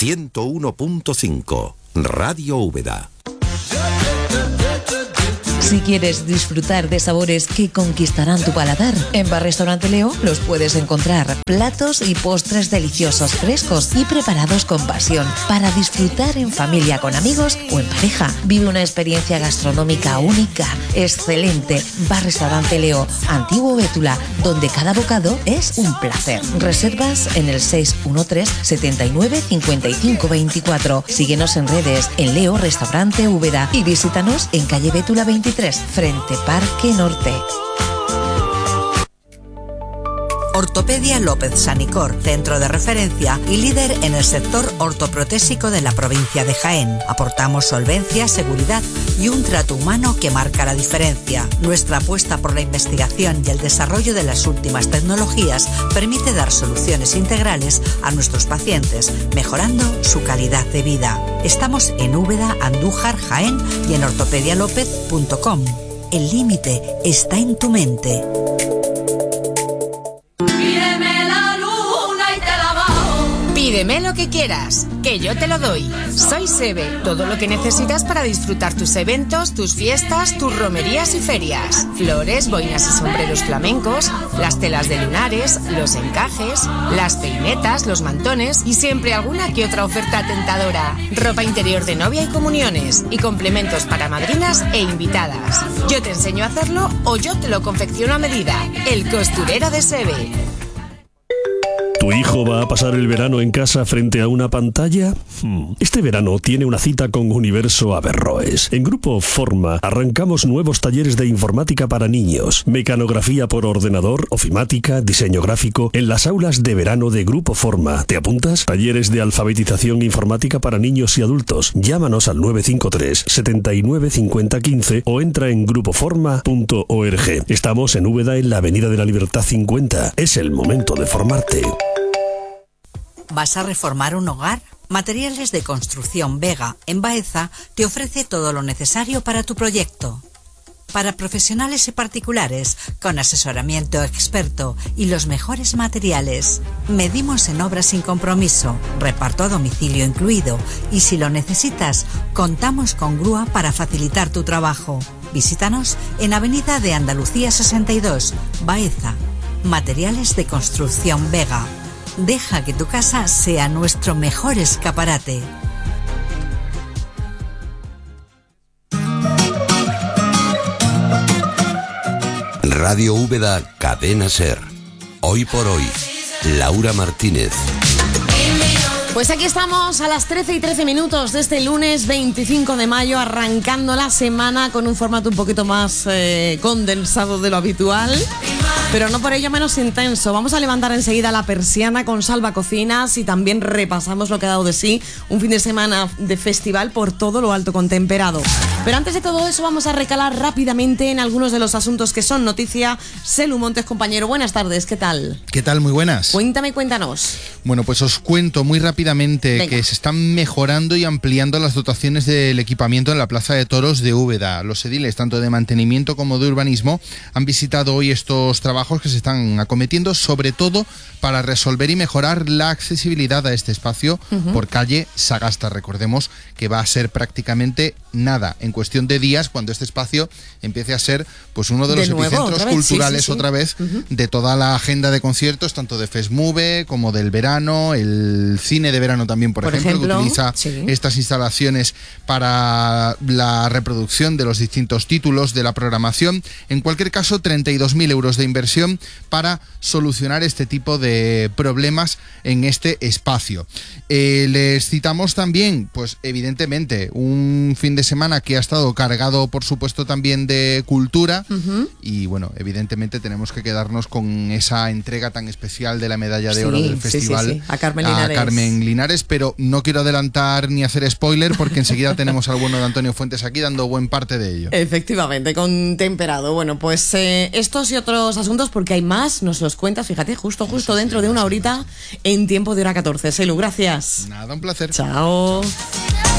101.5 Radio Úbeda. Si quieres disfrutar de sabores que conquistarán tu paladar, en Bar Restaurante Leo los puedes encontrar. Platos y postres deliciosos, frescos y preparados con pasión para disfrutar en familia, con amigos o en pareja. Vive una experiencia gastronómica única, excelente. Bar Restaurante Leo, Antiguo Bétula, donde cada bocado es un placer. Reservas en el 613 79 55 24. Síguenos en redes en Leo Restaurante Úbeda y visítanos en calle Bétula 23, frente Parque Norte. Ortopedia López Sanicor, centro de referencia y líder en el sector ortoprotésico de la provincia de Jaén. Aportamos solvencia, seguridad y un trato humano que marca la diferencia. Nuestra apuesta por la investigación y el desarrollo de las últimas tecnologías permite dar soluciones integrales a nuestros pacientes, mejorando su calidad de vida. Estamos en Úbeda, Andújar, Jaén y en ortopedialopez.com. El límite está en tu mente. Pídeme lo que quieras, que yo te lo doy. Soy Sebe, todo lo que necesitas para disfrutar tus eventos, tus fiestas, tus romerías y ferias. Flores, boinas y sombreros flamencos, las telas de lunares, los encajes, las peinetas, los mantones y siempre alguna que otra oferta tentadora. Ropa interior de novia y comuniones y complementos para madrinas e invitadas. Yo te enseño a hacerlo o yo te lo confecciono a medida. El costurero de Sebe. ¿Tu hijo va a pasar el verano en casa frente a una pantalla? Este verano tiene una cita con Universo Averroes. En Grupo Forma arrancamos nuevos talleres de informática para niños, mecanografía por ordenador, ofimática, diseño gráfico, en las aulas de verano de Grupo Forma. ¿Te apuntas? Talleres de alfabetización informática para niños y adultos. Llámanos al 953 79 50 15 o entra en grupoforma.org. Estamos en Úbeda, en la Avenida de la Libertad 50. Es el momento de formarte. ¿Vas a reformar un hogar? Materiales de Construcción Vega, en Baeza, te ofrece todo lo necesario para tu proyecto. Para profesionales y particulares, con asesoramiento experto y los mejores materiales. Medimos en obra sin compromiso, reparto a domicilio incluido, y si lo necesitas, contamos con grúa para facilitar tu trabajo. Visítanos en Avenida de Andalucía 62, Baeza. Materiales de Construcción Vega. Deja que tu casa sea nuestro mejor escaparate. Radio Úbeda, Cadena Ser. Hoy por hoy, Laura Martínez. Pues aquí estamos a las 13:13 de este lunes 25 de mayo, arrancando la semana con un formato un poquito más condensado de lo habitual, pero no por ello menos intenso. Vamos a levantar enseguida la persiana con Salva Cocinas y también repasamos lo que ha dado de sí un fin de semana de festival por todo lo alto con Temperado. Pero antes de todo eso vamos a recalar rápidamente en algunos de los asuntos que son noticia. Selu Montes, compañero, buenas tardes, ¿qué tal? ¿Qué tal? Muy buenas. Cuéntanos. Bueno, pues os cuento muy rápidamente. Venga. Que se están mejorando y ampliando las dotaciones del equipamiento en la Plaza de Toros de Úbeda. Los ediles, tanto de mantenimiento como de urbanismo, han visitado hoy estos trabajos que se están acometiendo, sobre todo para resolver y mejorar la accesibilidad a este espacio por calle Sagasta. Recordemos que va a ser prácticamente nada en cuestión de días cuando este espacio empiece a ser pues uno de los epicentros culturales otra vez de toda la agenda de conciertos, tanto de FESMUVE como del verano, el cine de verano también, por ejemplo, que utiliza estas instalaciones para la reproducción de los distintos títulos de la programación. En cualquier caso, 32.000 euros de inversión para solucionar este tipo de problemas en este espacio. Les citamos también, pues evidentemente, un fin de semana que ha estado cargado, por supuesto, también de cultura y, bueno, evidentemente tenemos que quedarnos con esa entrega tan especial de la medalla de oro del festival a Carmen Linares, pero no quiero adelantar ni hacer spoiler porque enseguida tenemos al bueno de Antonio Fuentes aquí dando buen parte de ello. Efectivamente, con Temperado. Bueno, pues estos y otros asuntos, porque hay más, nos los cuentas, fíjate, justo dentro de una horita en tiempo de hora 14. Selu, gracias. Nada, un placer. Chao.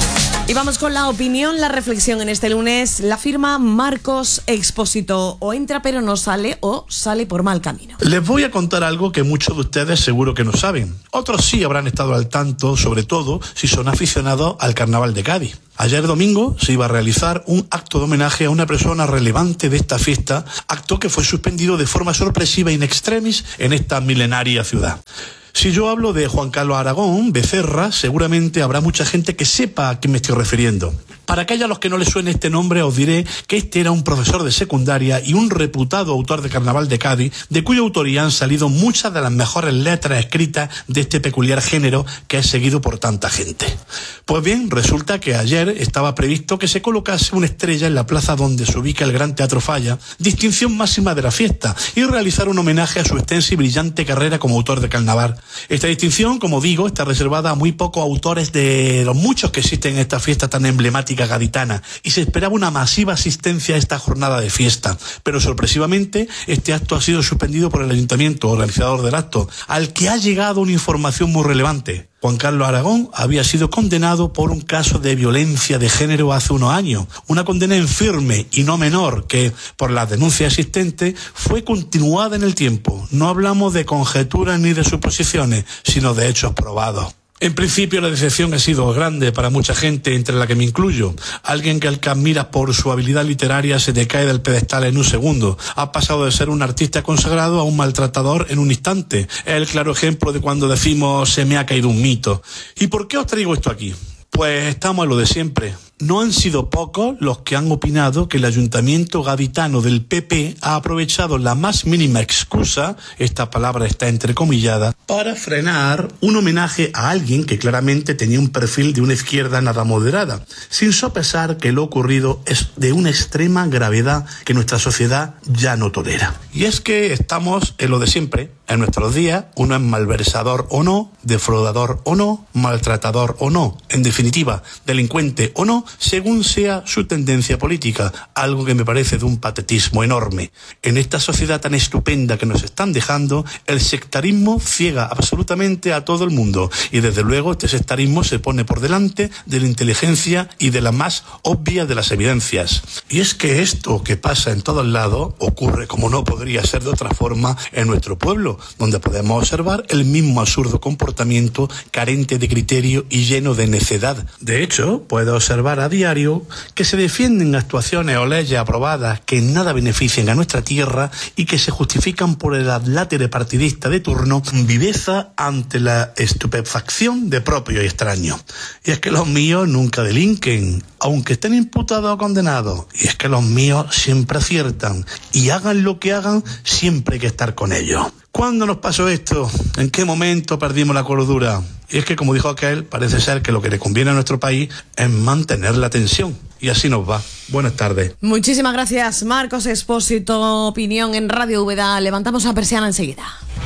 Y vamos con la opinión, la reflexión en este lunes. La firma Marcos Expósito: o entra pero no sale, o sale por mal camino. Les voy a contar algo que muchos de ustedes seguro que no saben. Otros sí habrán estado al tanto, sobre todo si son aficionados al Carnaval de Cádiz. Ayer domingo se iba a realizar un acto de homenaje a una persona relevante de esta fiesta, acto que fue suspendido de forma sorpresiva in extremis en esta milenaria ciudad. Si yo hablo de Juan Carlos Aragón Becerra, seguramente habrá mucha gente que sepa a qué me estoy refiriendo. Para aquellos a los que no les suene este nombre, os diré que este era un profesor de secundaria y un reputado autor de Carnaval de Cádiz, de cuya autoría han salido muchas de las mejores letras escritas de este peculiar género que es seguido por tanta gente. Pues bien, resulta que ayer estaba previsto que se colocase una estrella en la plaza donde se ubica el Gran Teatro Falla, distinción máxima de la fiesta, y realizar un homenaje a su extensa y brillante carrera como autor de carnaval. Esta distinción, como digo, está reservada a muy pocos autores de los muchos que existen en esta fiesta tan emblemática gaditana, y se esperaba una masiva asistencia a esta jornada de fiesta, pero sorpresivamente este acto ha sido suspendido por el ayuntamiento organizador del acto, al que ha llegado una información muy relevante. Juan Carlos Aragón había sido condenado por un caso de violencia de género hace unos años, una condena en firme y no menor que, por las denuncias existentes, fue continuada en el tiempo. No hablamos de conjeturas ni de suposiciones, sino de hechos probados. En principio la decepción ha sido grande para mucha gente, entre la que me incluyo. Alguien que al que admiras por su habilidad literaria se te cae del pedestal en un segundo. Ha pasado de ser un artista consagrado a un maltratador en un instante. Es el claro ejemplo de cuando decimos se me ha caído un mito. ¿Y por qué os traigo esto aquí? Pues estamos a lo de siempre. No han sido pocos los que han opinado que el ayuntamiento gaditano del PP ha aprovechado la más mínima excusa, esta palabra está entrecomillada, para frenar un homenaje a alguien que claramente tenía un perfil de una izquierda nada moderada, sin sopesar que lo ocurrido es de una extrema gravedad que nuestra sociedad ya no tolera. Y es que estamos en lo de siempre. En nuestros días, uno es malversador o no, defraudador o no, maltratador o no, en definitiva, delincuente o no, según sea su tendencia política, algo que me parece de un patetismo enorme. En esta sociedad tan estupenda que nos están dejando, el sectarismo ciega absolutamente a todo el mundo, y desde luego este sectarismo se pone por delante de la inteligencia y de la más obvia de las evidencias. Y es que esto que pasa en todos lados ocurre, como no podría ser de otra forma, en nuestro pueblo, donde podemos observar el mismo absurdo comportamiento carente de criterio y lleno de necedad. De hecho, puede observar a diario que se defienden actuaciones o leyes aprobadas que en nada benefician a nuestra tierra y que se justifican por el adlátere partidista de turno, viveza ante la estupefacción de propio y extraño. Y es que los míos nunca delinquen, aunque estén imputados o condenados. Y es que los míos siempre aciertan, y hagan lo que hagan, siempre hay que estar con ellos. ¿Cuándo nos pasó esto? ¿En qué momento perdimos la cordura? Y es que, como dijo aquel, parece ser que lo que le conviene a nuestro país es mantener la tensión. Y así nos va. Buenas tardes. Muchísimas gracias, Marcos Expósito. Opinión en Radio Úbeda. Levantamos la persiana enseguida.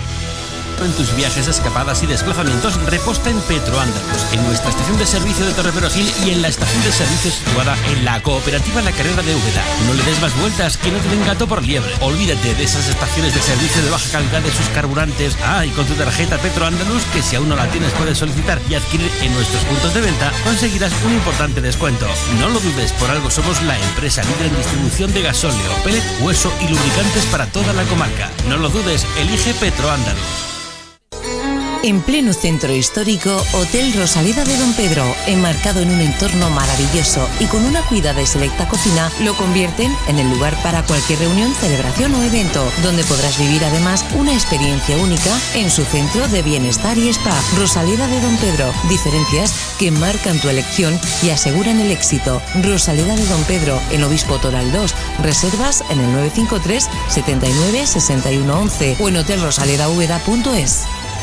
En tus viajes, escapadas y desplazamientos, reposta en Petroandalus, en nuestra estación de servicio de Torreperogil y en la estación de servicio situada en la cooperativa La Carrera de Úbeda. No le des más vueltas, que no te den gato por liebre. Olvídate de esas estaciones de servicio de baja calidad de sus carburantes. Y con tu tarjeta Petroandalus, que si aún no la tienes puedes solicitar y adquirir en nuestros puntos de venta, conseguirás un importante descuento. No lo dudes, por algo somos la empresa líder en distribución de gasóleo, pellet, hueso y lubricantes para toda la comarca. No lo dudes, elige Petroandalus. En pleno centro histórico, Hotel Rosaleda de Don Pedro, enmarcado en un entorno maravilloso y con una cuidada y selecta cocina, lo convierten en el lugar para cualquier reunión, celebración o evento, donde podrás vivir además una experiencia única en su centro de bienestar y spa. Rosaleda de Don Pedro, diferencias que marcan tu elección y aseguran el éxito. Rosaleda de Don Pedro, en Obispo Toral 2, reservas en el 953 79 61 11 o en hotelrosaledaveda.es.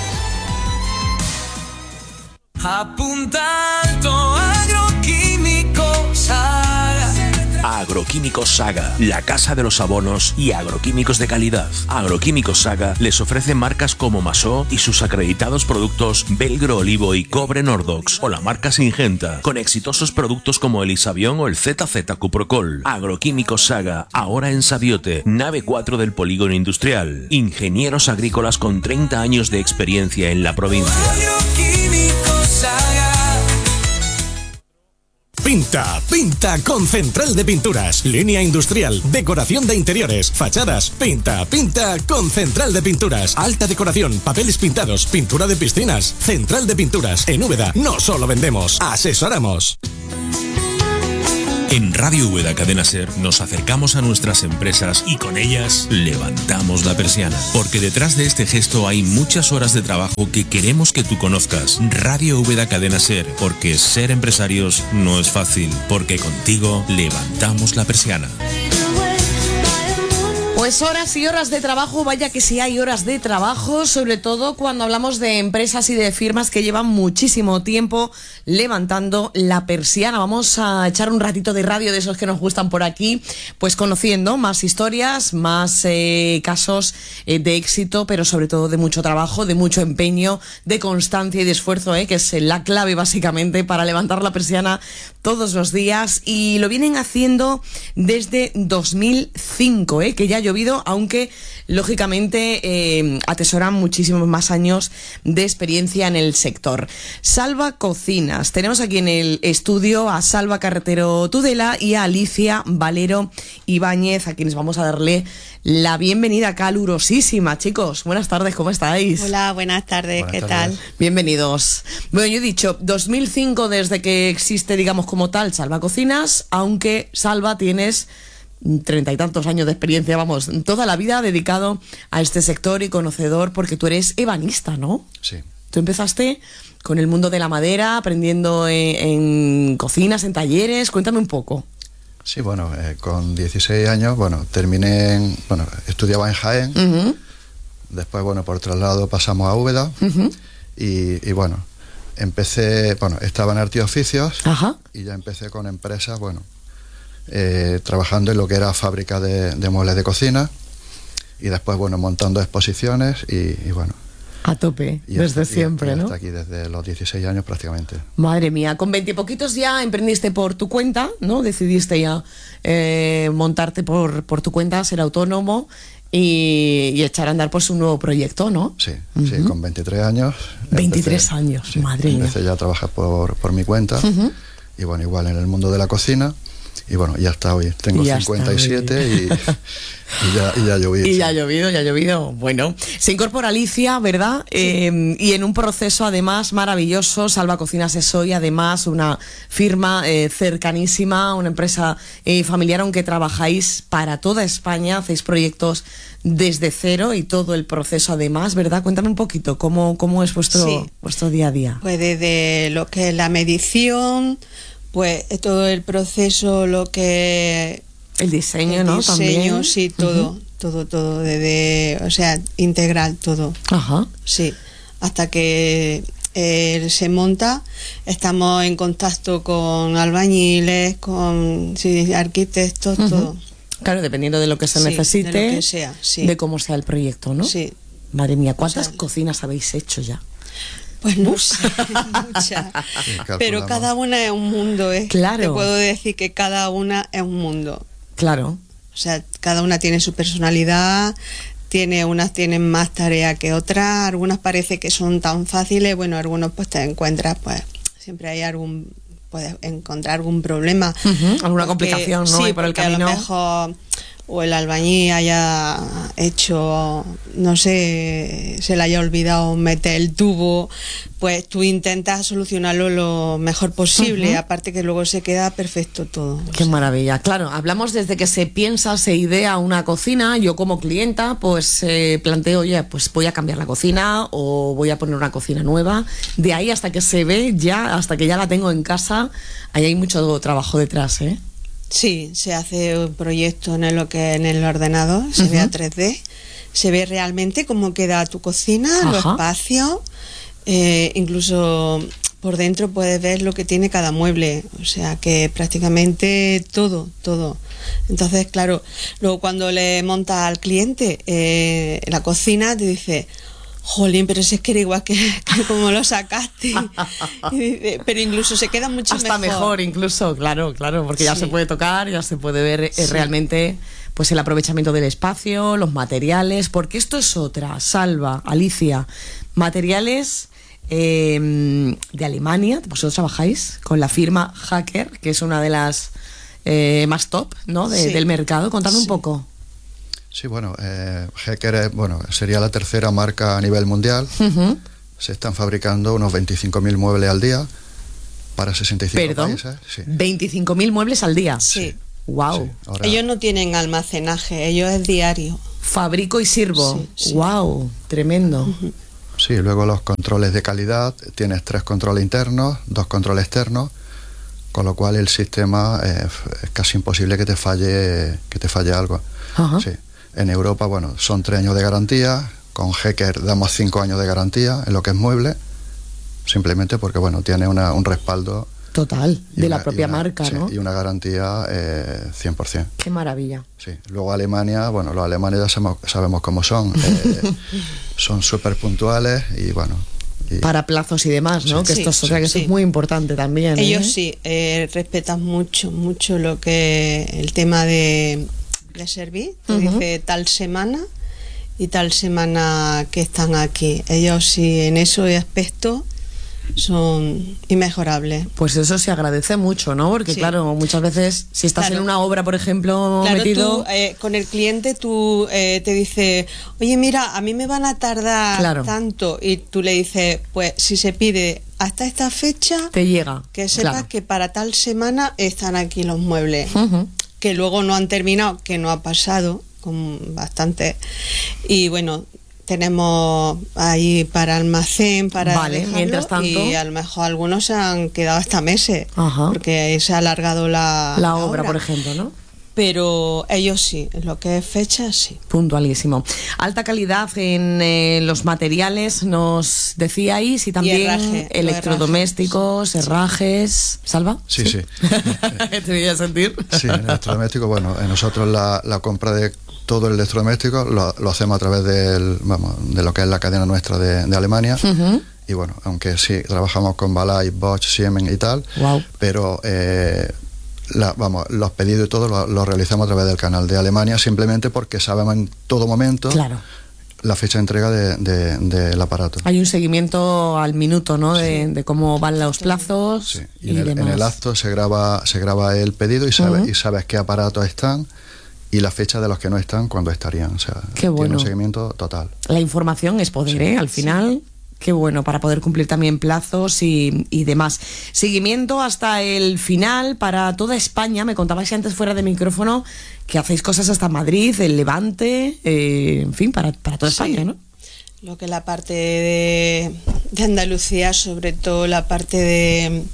Apuntando Agroquímicos Saga. Agroquímicos Saga, la casa de los abonos y agroquímicos de calidad. Agroquímicos Saga les ofrece marcas como Masó y sus acreditados productos Belgro Olivo y Cobre Nordox, o la marca Singenta, con exitosos productos como el Isabión o el ZZ Cuprocol. Agroquímicos Saga, ahora en Sabiote, nave 4 del Polígono Industrial. Ingenieros agrícolas con 30 años de experiencia en la provincia. Pinta con Central de Pinturas. Línea industrial, decoración de interiores, fachadas. Pinta con Central de Pinturas. Alta decoración, papeles pintados, pintura de piscinas. Central de Pinturas. En Úbeda no solo vendemos, asesoramos. En Radio Úbeda Cadena Ser nos acercamos a nuestras empresas y con ellas levantamos la persiana. Porque detrás de este gesto hay muchas horas de trabajo que queremos que tú conozcas. Radio Úbeda Cadena Ser, porque ser empresarios no es fácil. Porque contigo levantamos la persiana. Pues horas y horas de trabajo, vaya que sí hay horas de trabajo, sobre todo cuando hablamos de empresas y de firmas que llevan muchísimo tiempo levantando la persiana. Vamos a echar un ratito de radio de esos que nos gustan por aquí, pues conociendo más historias, más casos de éxito, pero sobre todo de mucho trabajo, de mucho empeño, de constancia y de esfuerzo, que es la clave básicamente para levantar la persiana todos los días, y lo vienen haciendo desde 2005, que ya ha llovido, aunque lógicamente atesoran muchísimos más años de experiencia en el sector. Salva Cocinas. Tenemos aquí en el estudio a Salva Carretero Tudela y a Alicia Valero Ibáñez, a quienes vamos a darle la bienvenida calurosísima. Chicos, buenas tardes, ¿cómo estáis? Hola, buenas tardes, ¿qué tal? Bienvenidos. Bueno, yo he dicho 2005 desde que existe, digamos, como tal, Salva Cocinas, aunque Salva tienes 30 y tantos años de experiencia, vamos, toda la vida dedicado a este sector y conocedor, porque tú eres ebanista, ¿no? Sí. Tú empezaste con el mundo de la madera, aprendiendo en cocinas, en talleres. Cuéntame un poco. Sí, bueno, con 16 años, estudiaba en Jaén. Uh-huh. Después, por traslado pasamos a Úbeda. Uh-huh. y empecé, estaba en Arte y Oficios. Ajá. Y ya empecé con empresas, trabajando en lo que era fábrica de muebles de cocina, y después, montando exposiciones y a tope, desde siempre, ¿no? Hasta aquí, desde los 16 años prácticamente. Madre mía, con 20 y poquitos ya emprendiste por tu cuenta, ¿no? Decidiste ya montarte por tu cuenta, ser autónomo y echar a andar pues un nuevo proyecto, ¿no? Sí, uh-huh. Sí, con 23 años. 23 años, sí, madre mía. Empecé ya a trabajar por mi cuenta, uh-huh. Y igual en el mundo de la cocina. Y ya está hoy. Tengo ya 57 y ya ha llovido. Y ya ha llovido. Bueno, se incorpora Alicia, ¿verdad? Sí. Y en un proceso además maravilloso. Salva Cocinas es hoy además una firma cercanísima, una empresa familiar, aunque trabajáis para toda España, hacéis proyectos desde cero y todo el proceso además, ¿verdad? Cuéntame un poquito cómo es vuestro día a día. Pues desde lo que es la medición, pues todo el proceso, lo que... El diseño, ¿no? También. Sí, todo, uh-huh. todo, desde, integral, todo. Ajá. Sí, hasta que se monta, estamos en contacto con albañiles, con arquitectos, uh-huh. Todo. Claro, dependiendo de lo que se necesite, de lo que sea, sí. De cómo sea el proyecto, ¿no? Sí. Madre mía, ¿cuántas cocinas habéis hecho ya? Pues no sé, muchas. Pero cada una es un mundo, ¿eh? Claro. Te puedo decir que cada una es un mundo. Claro. O sea, cada una tiene su personalidad, unas tienen más tarea que otras, algunas parece que son tan fáciles, algunos pues te encuentras, pues siempre hay puedes encontrar algún problema. Uh-huh. Alguna complicación, ¿no? Sí, por el camino. A lo mejor o el albañil haya hecho, no sé, se le haya olvidado meter el tubo, pues tú intentas solucionarlo lo mejor posible, uh-huh. Aparte que luego se queda perfecto todo. Qué maravilla. Claro, hablamos desde que se piensa, se idea una cocina. Yo como clienta pues planteo, oye, pues voy a cambiar la cocina o voy a poner una cocina nueva. De ahí hasta que se ve ya, hasta que ya la tengo en casa, ahí hay mucho trabajo detrás, ¿eh? Sí, se hace un proyecto en el ordenador, se ve a 3D, se ve realmente cómo queda tu cocina, Ajá. los espacios, incluso por dentro puedes ver lo que tiene cada mueble, o sea que prácticamente todo. Entonces, claro, luego cuando le montas al cliente la cocina, te dice: jolín, pero si es que era igual que como lo sacaste. Pero incluso se queda mucho hasta mejor incluso, claro, porque ya se puede tocar, ya se puede ver realmente pues el aprovechamiento del espacio, los materiales, porque esto es otra, Salva, Alicia, materiales de Alemania. Vosotros trabajáis con la firma Hacker, que es una de las más top, ¿no? Del mercado. Contadme un poco. Sí, bueno, Hacker sería la tercera marca a nivel mundial. Se están fabricando unos 25.000 muebles al día para 65 países. Sí. 25.000 muebles al día. Sí. Wow. Sí, ahora... Ellos no tienen almacenaje, ellos es diario. Fabrico y sirvo. Wow, tremendo. Sí, luego los controles de calidad, tienes 3 controles internos, 2 controles externos, con lo cual el sistema es casi imposible que te falle algo. Sí. En Europa, son 3 años de garantía, con Hacker damos 5 años de garantía en lo que es mueble, simplemente porque tiene un respaldo total de la propia marca, ¿no? Y una garantía 100%. Qué maravilla. Sí. Luego Alemania, los alemanes ya sabemos cómo son. Son súper puntuales y para plazos y demás, ¿no? Sí. Que esto es muy importante también. Ellos respetan mucho lo que el tema de servir. Te dice tal semana y tal semana que están aquí. Ellos sí, en ese aspecto son inmejorables. Pues eso se agradece mucho, ¿no? Porque claro, muchas veces si estás en una obra, por ejemplo, metido... Tú, con el cliente tú te dices, oye, mira, a mí me van a tardar tanto, y tú le dices, pues si se pide hasta esta fecha, te llega. Que sepas que para tal semana están aquí los muebles, que luego no han terminado, que no ha pasado con bastante, y tenemos ahí para almacén, para dejarlo, mientras tanto, y a lo mejor algunos se han quedado hasta meses, porque se ha alargado la obra, por ejemplo, ¿no? Pero ellos sí, en lo que es fecha, sí. Puntualísimo. Alta calidad en los materiales, nos decíais, y también herraje, electrodomésticos, herrajes. ¿Salva? Sí. ¿Te voy a sentir? Sí, en electrodoméstico, nosotros la compra de todo el electrodoméstico lo hacemos a través de lo que es la cadena nuestra de Alemania. Y aunque sí trabajamos con Balay, Bosch, Siemens y tal, pero los pedidos y todo lo realizamos a través del canal de Alemania, simplemente porque sabemos en todo momento la fecha de entrega del aparato. Hay un seguimiento al minuto, ¿no? De cómo van los plazos y demás. En el acto se graba el pedido y sabes qué aparatos están y la fecha de los que no están, cuándo estarían. O sea, tiene un seguimiento total. La información es poder, al final. Qué bueno, para poder cumplir también plazos y demás. Seguimiento hasta el final para toda España. Me contabais antes fuera de micrófono que hacéis cosas hasta Madrid, el Levante, en fin, para toda España, ¿no? Lo que es la parte de Andalucía, sobre todo la parte de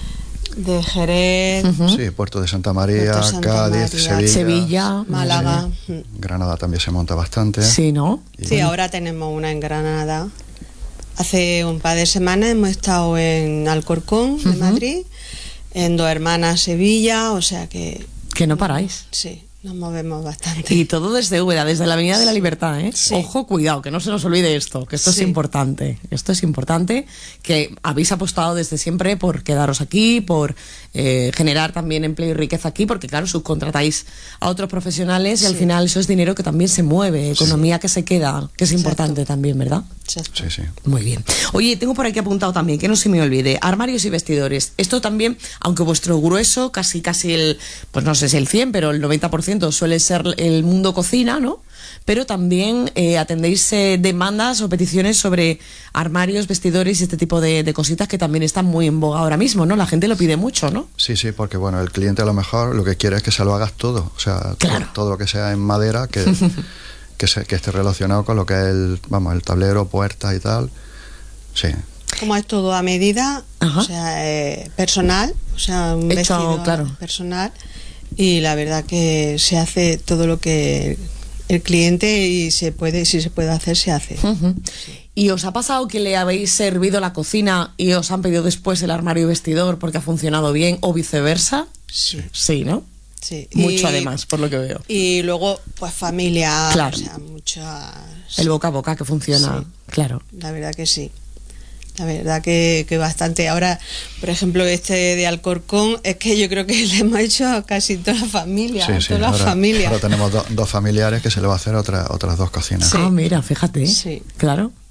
Jerez, sí, Puerto de Santa María, Cádiz, Sevilla, Málaga. Granada también se monta bastante. Sí, ¿no? Sí, ahora tenemos una en Granada. Hace un par de semanas hemos estado en Alcorcón, de Madrid, en Dos Hermanas, Sevilla, o sea que... Que no paráis. Sí, nos movemos bastante. Y todo desde Úbeda, desde la Avenida de la Libertad, ¿eh? Sí. Ojo, cuidado, que no se nos olvide esto, que esto es importante. Esto es importante, que habéis apostado desde siempre por quedaros aquí, por generar también empleo y riqueza aquí, porque claro, subcontratáis a otros profesionales y al final eso es dinero que también se mueve, economía que se queda, que es importante también, ¿verdad? Sí. Muy bien. Oye, tengo por aquí apuntado también, que no se me olvide, armarios y vestidores. Esto también, aunque vuestro grueso, casi el, pues no sé si el 100, pero el 90% suele ser el mundo cocina, ¿no? Pero también atendéis demandas o peticiones sobre armarios, vestidores y este tipo de cositas que también están muy en boga ahora mismo, ¿no? La gente lo pide mucho, ¿no? Sí, porque el cliente a lo mejor lo que quiere es que se lo hagas todo, o sea, todo lo que sea en madera, que esté relacionado con lo que es el tablero, puertas y tal. Sí. Como es todo a medida, o sea, personal, o sea, un vestido personal, y la verdad que se hace todo lo que el cliente y si se puede hacer, se hace. ¿Y os ha pasado que le habéis servido la cocina y os han pedido después el armario y vestidor porque ha funcionado bien o viceversa? Sí, ¿no? Sí. Mucho además, por lo que veo. Y luego, pues familia, claro. O sea, muchas... El boca a boca que funciona, claro. La verdad que sí. La verdad que bastante. Ahora, por ejemplo, este de Alcorcón, es que yo creo que le hemos hecho a casi toda la familia. Ahora tenemos dos familiares que se le va a hacer otras dos cocinas. Ah, mira, fíjate. Sí. Claro.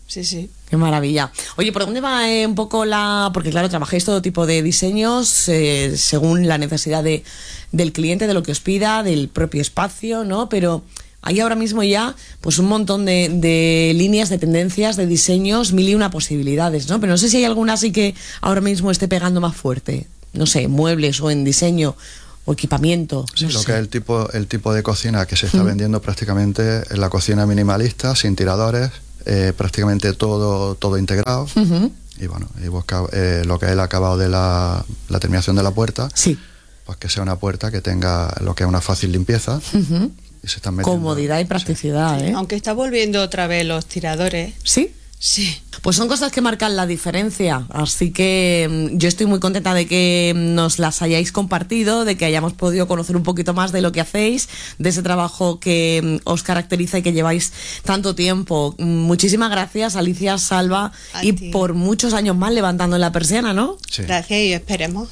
Sí, sí. Qué maravilla. Oye, ¿por dónde va un poco porque claro, trabajáis todo tipo de diseños según la necesidad del cliente, de lo que os pida, del propio espacio, ¿no? Pero hay ahora mismo ya pues un montón de líneas, de tendencias, de diseños, 1001 posibilidades, ¿no? Pero no sé si hay alguna así que ahora mismo esté pegando más fuerte. No sé, muebles o en diseño o equipamiento. Sí, lo que es el tipo de cocina que se está vendiendo prácticamente es la cocina minimalista, sin tiradores, prácticamente todo integrado. Y bueno, y busca lo que es el acabado de la terminación de la puerta, pues que sea una puerta que tenga lo que es una fácil limpieza. Y se están metiendo, comodidad y practicidad, sí. Aunque está volviendo otra vez los tiradores. ¿Sí? Sí. Pues son cosas que marcan la diferencia, así que yo estoy muy contenta de que nos las hayáis compartido, de que hayamos podido conocer un poquito más de lo que hacéis, de ese trabajo que os caracteriza y que lleváis tanto tiempo. Muchísimas gracias, Alicia, Salva, y por muchos años más levantando la persiana, ¿no? Sí. Gracias y esperemos.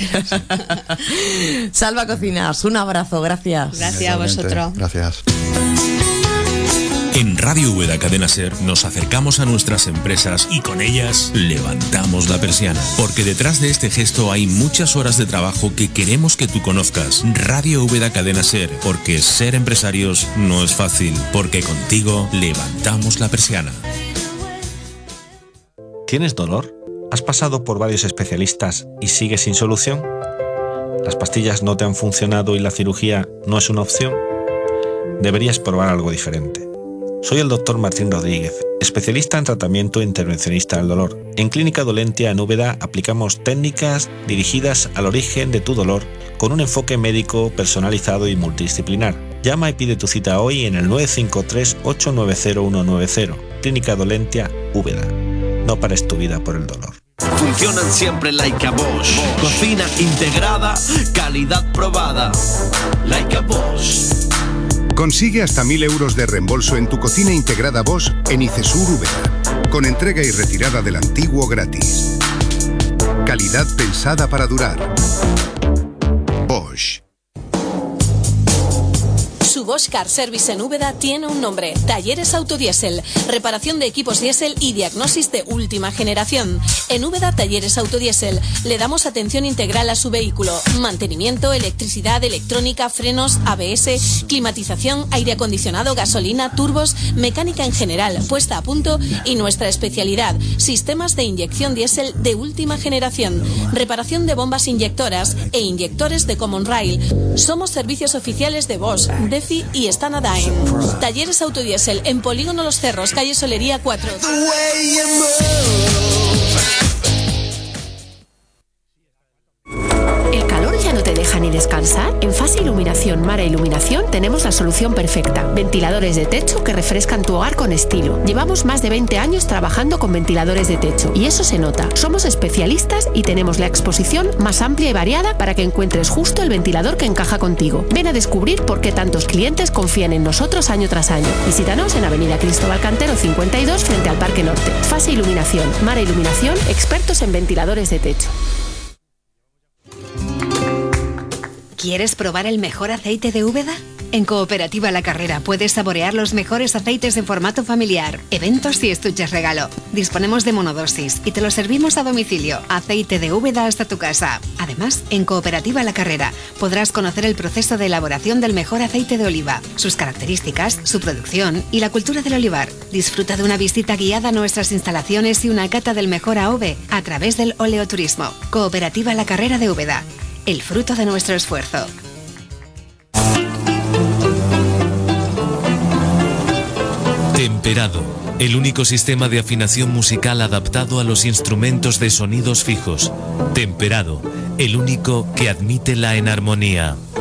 Salva Cocinas, un abrazo, gracias. Gracias a vosotros. Gracias. En Radio Úbeda Cadena Ser nos acercamos a nuestras empresas y con ellas levantamos la persiana. Porque detrás de este gesto hay muchas horas de trabajo que queremos que tú conozcas. Radio Úbeda Cadena Ser, porque ser empresarios no es fácil. Porque contigo levantamos la persiana. ¿Tienes dolor? ¿Has pasado por varios especialistas y sigues sin solución? ¿Las pastillas no te han funcionado y la cirugía no es una opción? Deberías probar algo diferente. Soy el Dr. Martín Rodríguez, especialista en tratamiento intervencionista del dolor. En Clínica Dolentia en Úbeda aplicamos técnicas dirigidas al origen de tu dolor con un enfoque médico personalizado y multidisciplinar. Llama y pide tu cita hoy en el 953-890-190. Clínica Dolentia, Úbeda. No pares tu vida por el dolor. Funcionan siempre like a Bosch. Cocina integrada, calidad probada. Like a Bosch. Consigue hasta 1.000 euros de reembolso en tu cocina integrada Bosch en Icesur Úbeda, con entrega y retirada del antiguo gratis. Calidad pensada para durar. Bosch. Su Bosch Car Service en Úbeda tiene un nombre: Talleres Autodiesel. Reparación de equipos diésel y diagnosis de última generación. En Úbeda, Talleres Autodiesel. Le damos atención integral a su vehículo: mantenimiento, electricidad, electrónica, frenos, ABS, climatización, aire acondicionado, gasolina, turbos, mecánica en general, puesta a punto y nuestra especialidad: sistemas de inyección diésel de última generación. Reparación de bombas inyectoras e inyectores de Common Rail. Somos servicios oficiales de Bosch, DEFI y Stanadyne. Talleres Autodiesel en Polígono Los Cerros, calle Solería 4. ¿El calor ya no te deja ni descansar? En Fase Iluminación Mara Iluminación tenemos la solución perfecta. Ventiladores de techo que refrescan tu hogar con estilo. Llevamos más de 20 años trabajando con ventiladores de techo y eso se nota. Somos especialistas y tenemos la exposición más amplia y variada para que encuentres justo el ventilador que encaja contigo. Ven a descubrir por qué tantos clientes confían en nosotros año tras año. Visítanos en Avenida Cristóbal Cantero 52 frente al Parque Norte. Fase Iluminación Mara Iluminación, expertos en ventiladores de techo. ¿Quieres probar el mejor aceite de Úbeda? En Cooperativa La Carrera puedes saborear los mejores aceites en formato familiar, eventos y estuches regalo. Disponemos de monodosis y te lo servimos a domicilio. Aceite de Úbeda hasta tu casa. Además, en Cooperativa La Carrera podrás conocer el proceso de elaboración del mejor aceite de oliva, sus características, su producción y la cultura del olivar. Disfruta de una visita guiada a nuestras instalaciones y una cata del mejor AOVE a través del oleoturismo. Cooperativa La Carrera de Úbeda. El fruto de nuestro esfuerzo. Temperado, el único sistema de afinación musical adaptado a los instrumentos de sonidos fijos. Temperado, el único que admite la enarmonía.